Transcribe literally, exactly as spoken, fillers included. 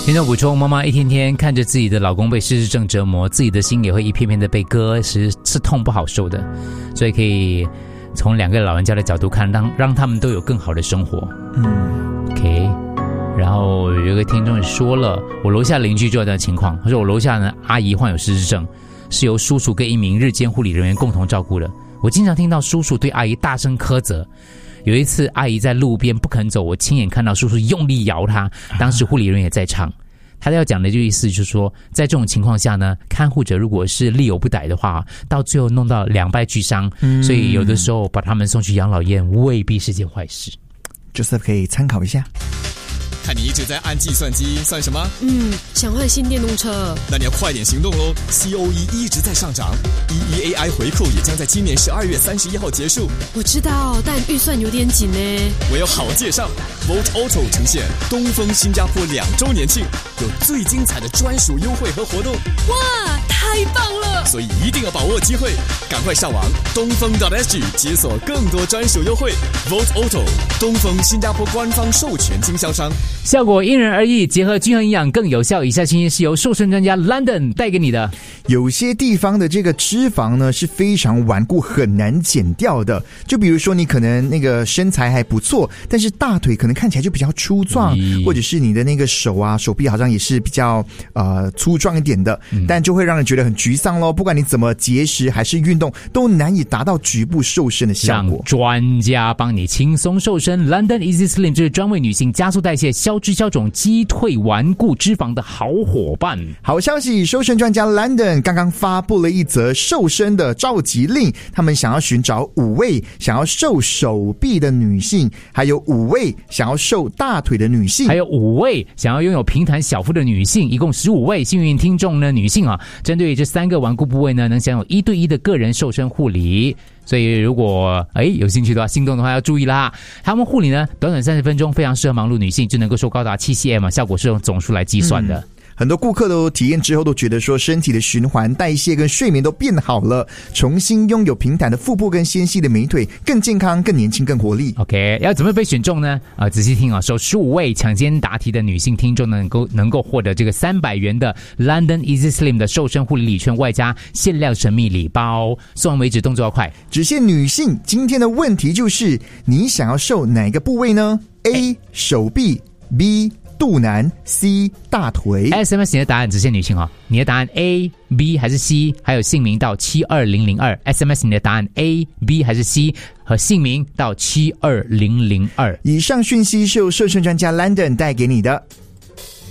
听众补充，妈妈一天天看着自己的老公被失智症折磨，自己的心也会一片片的被割，是是痛不好受的，所以可以从两个老人家的角度看，让让他们都有更好的生活。嗯 ，OK。然后有一个听众说了，我楼下邻居就有这样的情况，他说我楼下呢阿姨患有失智症，是由叔叔跟一名日间护理人员共同照顾的。我经常听到叔叔对阿姨大声苛责。有一次阿姨在路边不肯走，我亲眼看到叔叔用力摇她，当时护理人员也在场。他要讲的就意思就是说，在这种情况下呢，看护者如果是力有不逮的话，到最后弄到两败俱伤，嗯、所以有的时候把他们送去养老院未必是件坏事。 Joseph 可以参考一下。 看你一直在按计算机，算什么？ 嗯，想换新电动车。 那你要快点行动咯 ！C O E 一直在上涨 ，E E A I 回扣也将在今年十二月三十一号结束。 我知道，但预算有点紧呢。 我有好介绍 ，Volt Auto 呈现东风新加坡两周年庆，有最精彩的专属优惠和活动。 哇，太棒了！ 所以一定要把握机会，赶快上网东风 .sg 解锁更多专属优惠。Volt Auto 东风新加坡官方授权经销商。 效果因人而异，结合均衡营养更有效。以下信息是由瘦身专家 London 带给你的。 有些地方的这个脂肪呢是非常顽固，很难减掉的。就比如说你可能那个身材还不错，但是大腿可能看起来就比较粗壮，嗯、或者是你的那个手啊手臂好像也是比较呃粗壮一点的，嗯、但就会让人觉得很沮丧咯。不管你怎么节食还是运动，都难以达到局部瘦身的效果。 让专家帮你轻松瘦身 ，London Easy Slim 就是专为女性加速代谢、消脂消肿、击退顽固脂肪的好伙伴。 好消息，瘦身专家 London 刚刚发布了一则瘦身的召集令，他们想要寻找五位想要瘦手臂的女性，还有五位想要瘦大腿的女性， 还有五位想要拥有平坦小腹的女性，一共十五位幸运听众呢，女性啊，针对这三个顽固部位呢，能享有一对一的个人瘦身护理。所以如果哎有兴趣的话，心动的话要注意啦。他们护理呢，短短三十分钟，非常适合忙碌女性，就能够瘦高达七 C M， 效果是用总数来计算的。嗯， 很多顾客都体验之后都觉得说，身体的循环、代谢跟睡眠都变好了，重新拥有平坦的腹部跟纤细的美腿，更健康、更年轻、更活力。 OK， 要怎么被选中呢？啊、呃，仔细听啊，首十五位抢先答题的女性听众能够能够获得这个三百元的 London Easy Slim 的瘦身护理礼券，外加限量神秘礼包，送完为止，动作要快， 只限女性。今天的问题就是，你想要瘦哪个部位呢 ？A. 手臂 B. 肚腩 C 大腿。 S M S 你的答案只限女性哦，你的答案 A B 还是 C， 还有姓名到七二零零二。 S M S 你的答案 A B 还是 C 和姓名到七二零零二。 以上讯息是由瘦身专家 London 带给你的。